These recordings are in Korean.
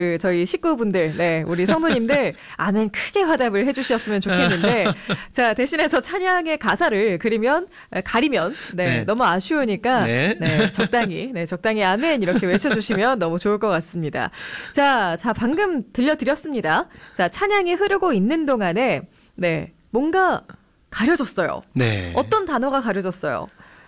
저희 식구분들, 네, 우리 성도님들, 아멘 크게 화답을 해주셨으면 좋겠는데, 자, 대신해서 찬양의 가사를 가리면, 네, 너무 아쉬우니까, 네, 적당히 아멘 이렇게 외쳐주시면 너무 좋을 것 같습니다. 자, 방금 들려드렸습니다. 자, 찬양이 흐르고 있는 동안에, 네, 뭔가 가려졌어요. 네. 어떤 단어가 가려졌어요?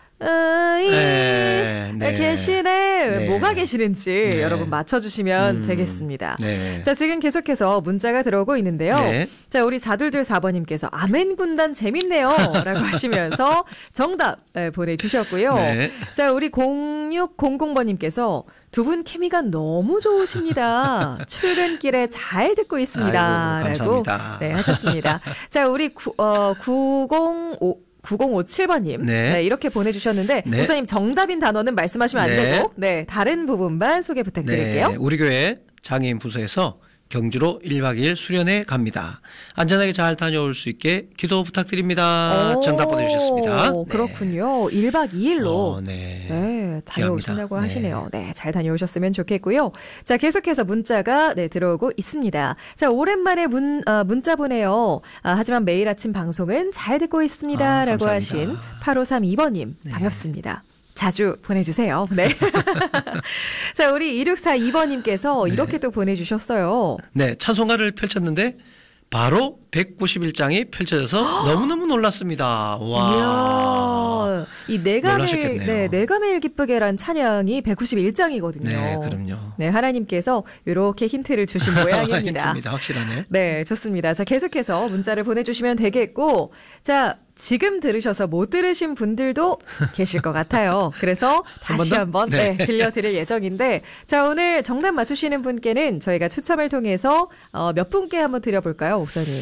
계시네. 뭐가 계시는지 여러분 맞춰주시면 되겠습니다. 자, 지금 계속해서 문자가 들어오고 있는데요. 자, 우리 4224번님께서 아멘 군단 재밌네요 라고 하시면서 정답 보내주셨고요. 자, 우리 0600번님께서 두 분 케미가 너무 좋으십니다. 출근길에 잘 듣고 있습니다. 아이고, 감사합니다. 라고 네, 하셨습니다. 자, 우리 9057번님. 네, 이렇게 보내주셨는데, 목사님 정답인 단어는 말씀하시면 안 되고, 네, 다른 부분만 소개 부탁드릴게요. 네, 우리 교회 장애인 부서에서 경주로 1박 2일 수련회 갑니다. 안전하게 잘 다녀올 수 있게 기도 부탁드립니다. 정답 보내주셨습니다. 그렇군요. 1박 2일로. 네, 다녀오신다고 하시네요. 네, 잘 다녀오셨으면 좋겠고요. 자, 계속해서 문자가 들어오고 있습니다. 자, 오랜만에 문자 보내요. 하지만 매일 아침 방송은 잘 듣고 있습니다. 라고 하신 8532번님. 반갑습니다. 자주 보내주세요. 네. 자, 우리 2642번님께서 이렇게 또 보내주셨어요. 네, 찬송가를 펼쳤는데 바로 191장이 펼쳐져서 너무너무 놀랐습니다. 와. 이야, 내가 매일 기쁘게란 찬양이 191장이거든요. 네, 그럼요. 네, 하나님께서 이렇게 힌트를 주신 모양입니다. 힌트입니다. 확실하네. 네, 좋습니다. 자, 계속해서 문자를 보내주시면 되겠고, 자, 지금 들으셔서 못 들으신 분들도 계실 것 같아요. 그래서 다시 한번 들려드릴 예정인데, 자, 오늘 정답 맞추시는 분께는 저희가 추첨을 통해서 몇 분께 한번 드려볼까요, 목사님?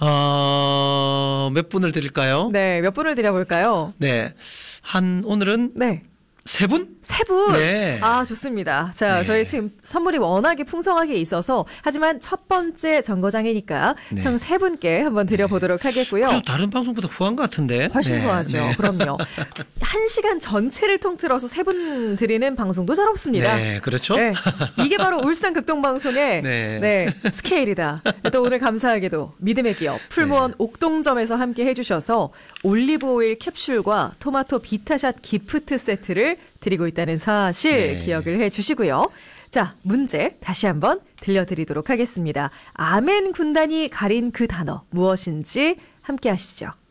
몇 분을 드릴까요? 네, 몇 분을 드려볼까요? 네, 오늘은 세 분? 세 분? 네. 아, 좋습니다. 자, 저희 지금 선물이 워낙에 풍성하게 있어서, 하지만 첫 번째 정거장이니까 총 세 분께 한번 드려보도록 하겠고요. 다른 방송보다 후한 것 같은데? 훨씬 후하죠. 그럼요. 1시간 전체를 통틀어서 세 분 드리는 방송도 잘 없습니다. 네, 그렇죠. 네. 이게 바로 울산 극동방송의 스케일이다. 또 오늘 감사하게도 믿음의 기업 풀무원 옥동점에서 함께 해주셔서 올리브오일 캡슐과 토마토 비타샷 기프트 세트를 드리고 있다는 사실 기억을 해주시고요. 자, 문제 다시 한번 들려드리도록 하겠습니다. 아멘 군단이 가린 그 단어 무엇인지 함께 하시죠.